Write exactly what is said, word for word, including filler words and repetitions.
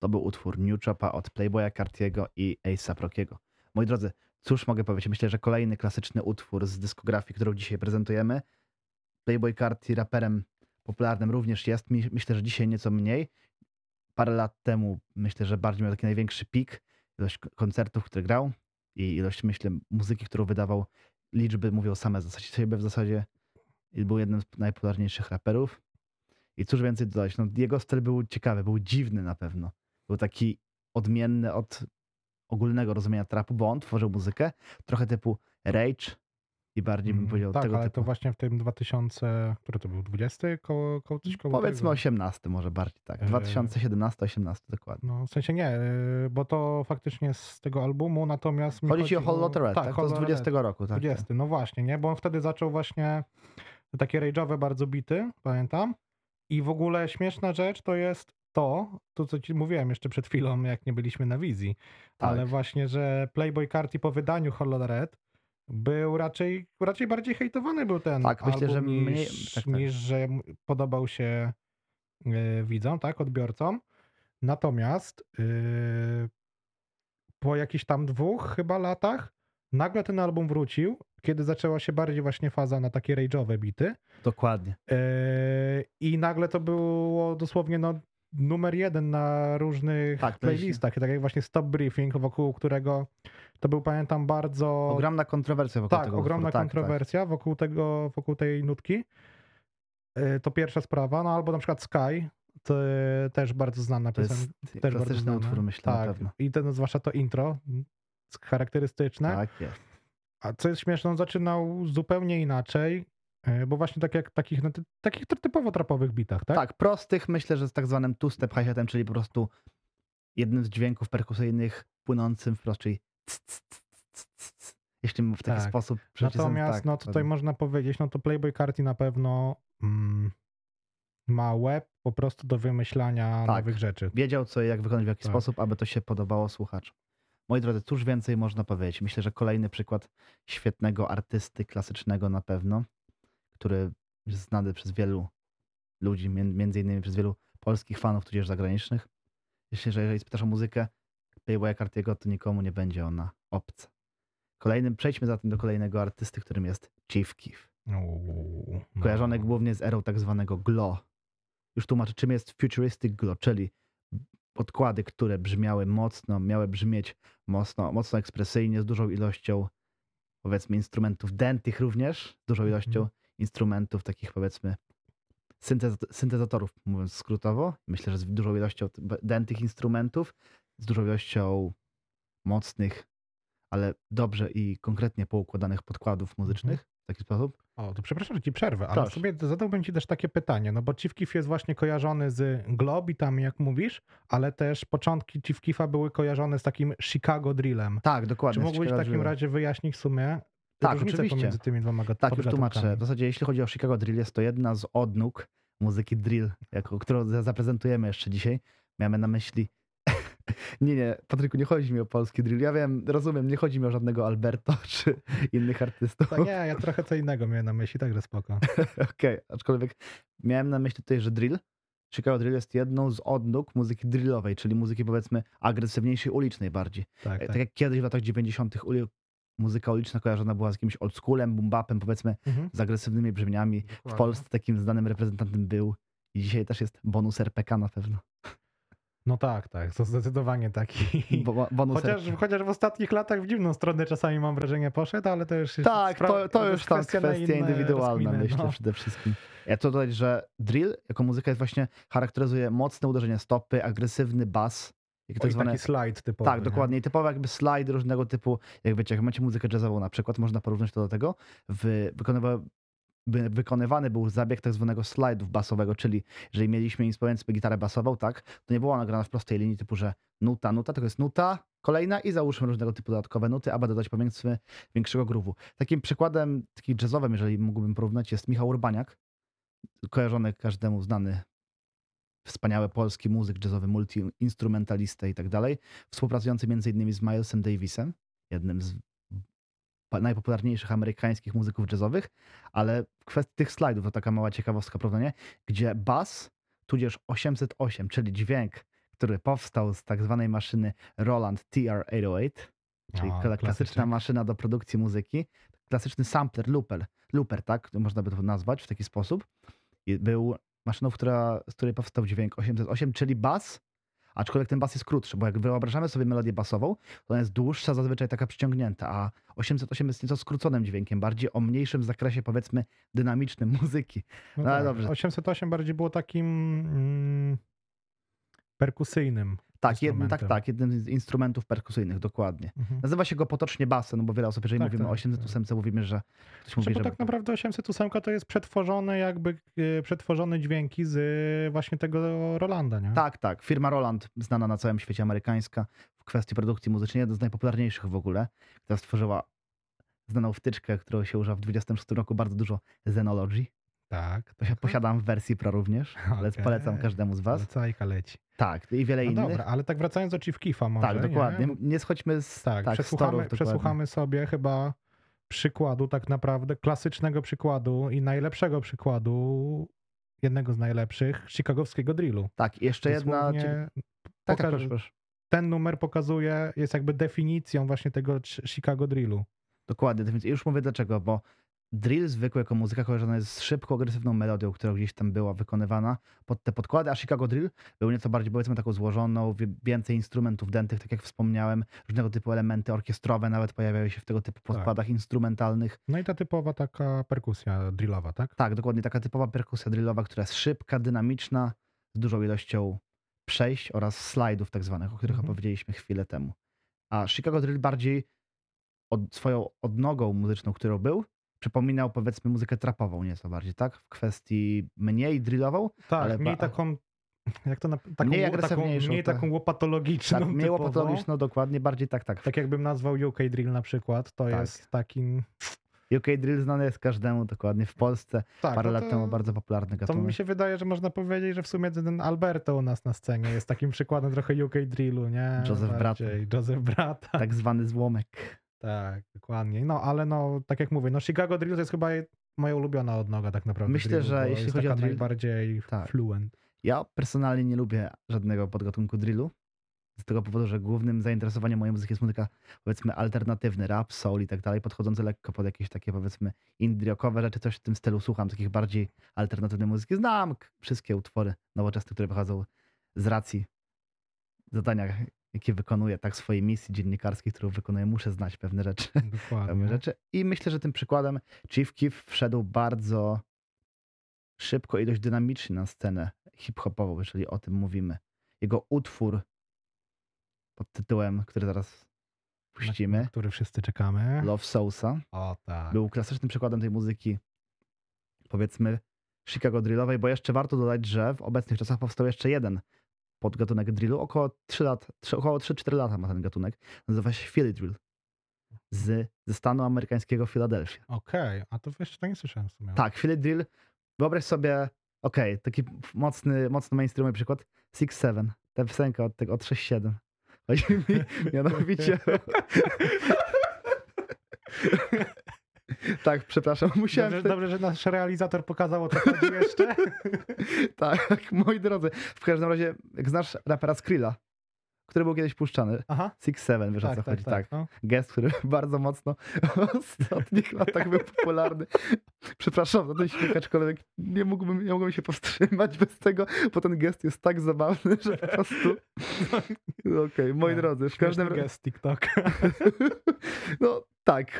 to był utwór New Chopa od Playboya Cartiego i A$ap Rockiego. Moi drodzy, cóż mogę powiedzieć? Myślę, że kolejny klasyczny utwór z dyskografii, którą dzisiaj prezentujemy. Playboy Carti raperem popularnym również jest. Mi- Myślę, że dzisiaj nieco mniej. Parę lat temu myślę, że bardziej miał taki największy pik. Ilość k- koncertów, które grał i ilość, myślę, muzyki, którą wydawał. Liczby mówią same za siebie w zasadzie. I był jednym z najpopularniejszych raperów. I cóż więcej dodać, no jego styl był ciekawy, był dziwny na pewno. Był taki odmienny od ogólnego rozumienia trapu, bo on tworzył muzykę trochę typu Rage i bardziej bym Mm, powiedział tak, tego ale to typu, właśnie w tym dwa tysiące, który to był, dwudziesty? Koło, koło coś koło powiedzmy tego. osiemnasty może bardziej tak, E, dwa tysiące siedemnasty osiemnasty dokładnie. No, w sensie nie, e, bo to faktycznie z tego albumu, natomiast mi Chodzi ci o chodzi Whole Lotta Red, tak, tak? To z Whole Lotta Red, dwudziestego roku, tak, tak. dwudziesty, no właśnie, nie, bo on wtedy zaczął właśnie takie rage'owe bardzo bity, pamiętam. I w ogóle śmieszna rzecz to jest to, to co ci mówiłem jeszcze przed chwilą, jak nie byliśmy na wizji, ale Tak, właśnie, że Playboy Carti po wydaniu Whole Lotta Red był raczej, raczej bardziej hejtowany był ten tak, myślę, że album mniej, niż, tak, tak. niż że m- podobał się e, widzom, tak, odbiorcom. Natomiast yy, po jakichś tam dwóch chyba latach nagle ten album wrócił, kiedy zaczęła się bardziej właśnie faza na takie rage'owe bity. Dokładnie. Yy, I nagle to było dosłownie no, numer jeden na różnych Tak, to jest playlistach. Tak jak właśnie Stop Briefing, wokół którego to był, pamiętam, bardzo... ogromna kontrowersja wokół Tak, tego ogromna utworu. Tak, tak. kontrowersja wokół tego, wokół tej nutki. Yy, To pierwsza sprawa, no albo na przykład Sky, to też bardzo znana To jest piosenka. Też bardzo klasyczny znana. utwór, myślę, na Tak, pewno. i ten, zwłaszcza to intro, mm, charakterystyczne. Tak jest. A co jest śmieszne, on zaczynał zupełnie inaczej, yy, bo właśnie tak jak takich, no, ty- takich typowo trapowych bitach, tak? Tak, prostych, myślę, że z tak zwanym two-step hi-hatem, czyli po prostu jednym z dźwięków perkusyjnych płynącym wprost, czyli cs, cs, cs, cs, cs, jeśli w taki Tak. sposób przecisnąć, Natomiast tak, no tutaj dokładnie. można powiedzieć, no to Playboy Carti na pewno mm, ma łeb po prostu do wymyślania Tak. nowych rzeczy. Wiedział co i jak wykonać, w jaki Tak. sposób, aby to się podobało słuchaczom. Moi drodzy, cóż więcej można powiedzieć? Myślę, że kolejny przykład świetnego artysty klasycznego na pewno, który jest znany przez wielu ludzi, mien- między innymi przez wielu polskich fanów, tudzież zagranicznych. Myślę, że jeżeli spytasz o muzykę Playboya Cartiego, to nikomu nie będzie ona obca. Kolejnym, przejdźmy zatem do kolejnego artysty, którym jest Chief Keef. Uuu, no. Kojarzony głównie z erą tak zwanego glo. Już tłumaczę, czym jest futuristic glo, czyli podkłady, które brzmiały mocno, miały brzmieć mocno, mocno ekspresyjnie, z dużą ilością, powiedzmy, instrumentów dętych również, z dużą Mhm. ilością instrumentów takich, powiedzmy, syntez- syntezatorów, mówiąc skrótowo. Myślę, że z dużą ilością t- b- dętych instrumentów, z dużą ilością mocnych, ale dobrze i konkretnie poukładanych podkładów muzycznych w taki sposób. O, to przepraszam, że ci przerwę, ale Proszę. sobie zadałbym ci też takie pytanie, no bo Chief Keef jest właśnie kojarzony z globitami, jak mówisz, ale też początki Chief Keefa były kojarzone z takim Chicago drillem. Tak, dokładnie. Czy z mógłbyś w Chicago takim Drilla. razie wyjaśnić w sumie Tak, różnicę oczywiście. pomiędzy tymi dwoma gat- Tak, już podgatunkami? tłumaczę. W zasadzie jeśli chodzi o Chicago Drill, jest to jedna z odnóg muzyki drill, jako, którą za- zaprezentujemy jeszcze dzisiaj. Miałem na myśli... nie, nie, Patryku, nie chodzi mi o polski drill. Ja wiem, rozumiem, nie chodzi mi o żadnego Alberto czy innych artystów. To nie, ja trochę co innego miałem na myśli, także spoko. Okej, aczkolwiek miałem na myśli tutaj, że drill, Chicago Drill jest jedną z odnóg muzyki drillowej, czyli muzyki powiedzmy agresywniejszej, ulicznej bardziej. Tak, E, tak. Tak jak kiedyś w latach dziewięćdziesiątych uli- muzyka uliczna kojarzona była z jakimś oldschoolem, boom-bapem, powiedzmy, Mhm. z agresywnymi brzmieniami. W Dokładnie. Polsce takim znanym reprezentantem był i dzisiaj też jest Bonus R P K na pewno. No tak, tak, to zdecydowanie taki. Bo, bo- bonus Chociaż, R P K. chociaż w ostatnich latach w dziwną stronę czasami mam wrażenie poszedł, ale to już jest Tak, spra- to, to jest już tam kwestia na kwestia inne indywidualna, rozkminy, myślę no. przede wszystkim. Ja to dodać, że drill jako muzyka jest właśnie, charakteryzuje mocne uderzenie stopy, agresywny bas, jak tak Oj, zwane... taki slajd typowy. Tak, nie? dokładnie. I typowe jakby slide różnego typu, jak wiecie, jak macie muzykę jazzową na przykład, można porównać to do tego, wy, wykonywa, by, wykonywany był zabieg tak zwanego slide'u basowego, czyli jeżeli mieliśmy powiedzmy gitarę basową, tak, to nie była nagrana w prostej linii typu, że nuta, nuta, tylko jest nuta, kolejna i załóżmy różnego typu dodatkowe nuty, aby dodać powiedzmy większego groove'u. Takim przykładem, takim jazzowym, jeżeli mógłbym porównać, jest Michał Urbaniak, kojarzony każdemu znany wspaniały polski muzyk jazzowy, multi-instrumentalista i tak dalej, współpracujący między innymi z Milesem Davisem, jednym z pa- najpopularniejszych amerykańskich muzyków jazzowych, ale w kwestii tych slajdów, to taka mała ciekawostka, prawda nie? Gdzie bas, tudzież osiemset osiem, czyli dźwięk, który powstał z tak zwanej maszyny Roland T R osiemset osiem, czyli O, kla- klasyczna klasyczek. maszyna do produkcji muzyki. Klasyczny sampler, looper, looper, tak? Można by to nazwać w taki sposób. I był maszyną, która, z której powstał dźwięk osiemset osiem, czyli bas, aczkolwiek ten bas jest krótszy, bo jak wyobrażamy sobie melodię basową, to ona jest dłuższa, zazwyczaj taka przyciągnięta, a osiemset osiem jest nieco skróconym dźwiękiem, bardziej o mniejszym zakresie, powiedzmy, dynamicznym muzyki. No No ale tak. dobrze. osiemset osiem bardziej było takim mm, perkusyjnym Tak, jednym, tak, instrumentem. tak, jednym z instrumentów perkusyjnych, dokładnie. Mhm. Nazywa się go potocznie basem, no bo wiele osób, jeżeli Tak, mówimy tak, o osiemset osiem, mówimy, że ktoś mówi, Znaczy, bo że... tak naprawdę osiemset osiem to jest przetworzone jakby e, przetworzone dźwięki z e, właśnie tego Rolanda, nie? Tak, tak. Firma Roland, znana na całym świecie, amerykańska, w kwestii produkcji muzycznej, jedna z najpopularniejszych w ogóle, która stworzyła znaną wtyczkę, którą się używa w dwudziestym szóstym roku, bardzo dużo Zenology. Tak. To się tak. posiadam w wersji Pro również, ale Okej. polecam każdemu z was. Polecajka leci. Tak, i wiele No innych. dobra, ale tak wracając do Chief Keefa może, Tak, dokładnie. Nie? Nie schodźmy z Tak, tak, przesłuchamy, storów, dokładnie. przesłuchamy sobie chyba przykładu tak naprawdę, klasycznego przykładu i najlepszego przykładu, jednego z najlepszych, chicagowskiego drillu. Tak, i jeszcze jedna... Dosłownie cieka- Tak, tak, pokaż- proszę, proszę. Ten numer pokazuje, jest jakby definicją właśnie tego Ch- Chicago drillu. Dokładnie. I już mówię dlaczego, bo drill zwykły jako muzyka kojarzona jest z szybką, agresywną melodią, która gdzieś tam była wykonywana pod te podkłady, a Chicago drill był nieco bardziej, powiedzmy, taką złożoną, wie- więcej instrumentów dętych, tak jak wspomniałem, różnego typu elementy orkiestrowe nawet pojawiały się w tego typu podkładach instrumentalnych. No i ta typowa taka perkusja drillowa, tak? Tak, dokładnie, taka typowa perkusja drillowa, która jest szybka, dynamiczna, z dużą ilością przejść oraz slajdów tak zwanych, o których Mhm. opowiedzieliśmy chwilę temu. A Chicago drill bardziej od, swoją odnogą muzyczną, którą był, przypominał, powiedzmy, muzykę trapową nieco bardziej, tak? W kwestii mniej drillową, Tak, ale mniej ba- taką, jak to na, taką, Mniej taką, agresywniejszą, mniej tak. taką łopatologiczną tak, mniej typowo. łopatologiczną, dokładnie, bardziej tak, tak. Tak jakbym nazwał U K drill na przykład, to Tak. jest takim... U K drill znany jest każdemu, dokładnie, w Polsce. Tak, Parę no lat to, temu bardzo popularny to gatunek. mi się wydaje, że można powiedzieć, że w sumie ten Alberto u nas na scenie jest takim przykładem trochę U K drillu, nie? Joseph Bardziej. Joseph Brata. Tak zwany złomek. Tak, dokładnie. No ale no, tak jak mówię, no Chicago drill to jest chyba moja ulubiona odnoga tak naprawdę. Myślę, drillu, że bo jeśli jest chodzi o taka drill- najbardziej Tak. fluent. Ja personalnie nie lubię żadnego podgatunku drillu. Z tego powodu, że głównym zainteresowaniem mojej muzyki jest muzyka, powiedzmy, alternatywny, rap, soul i tak dalej, podchodzący lekko pod jakieś takie, powiedzmy, indie rockowe rzeczy, coś w tym stylu. Słucham takich bardziej alternatywnej muzyki. Znam k- wszystkie utwory nowoczesne, które wychodzą z racji zadania, jakie wykonuję, tak, swojej misji dziennikarskiej, którą wykonuję. Muszę znać pewne rzeczy. pewne Dokładnie. rzeczy. I myślę, że tym przykładem Chief Keef wszedł bardzo szybko i dość dynamicznie na scenę hip-hopową, jeżeli o tym mówimy. Jego utwór pod tytułem, który zaraz Na puścimy, który wszyscy czekamy. Love Sousa, O tak. był klasycznym przykładem tej muzyki, powiedzmy, Chicago drillowej, bo jeszcze warto dodać, że w obecnych czasach powstał jeszcze jeden podgatunek drillu. Około trzy lat, trzy, około trzy cztery lata ma ten gatunek. Nazywa się Philly drill. Z, ze stanu amerykańskiego Filadelfia. Okej, a to jeszcze to nie słyszałem w sumie. Tak, Philly drill. Wyobraź sobie, okej, taki mocny, mocno mainstreamowy przykład. Six Seven. Ta piosenka od, tego, od sześć siedem. Chodzi mi mianowicie... Tak, przepraszam, musiałem... Dobrze, te- dobrze, że nasz realizator pokazał, o co chodzi jeszcze. Tak, moi drodzy. W każdym razie, jak znasz rapera Skrilla, który był kiedyś puszczany, Aha, Six Seven, wiesz o co tak, tak, chodzi, tak. tak. No. Gest, który bardzo mocno w ostatnich latach był popularny. Przepraszam za ten śmiech, aczkolwiek nie mógłbym, nie mógłbym się powstrzymać bez tego, bo ten gest jest tak zabawny, że po prostu... Okej, moi No, drodzy, w każdym Śmieszny razie... gest TikTok. No tak,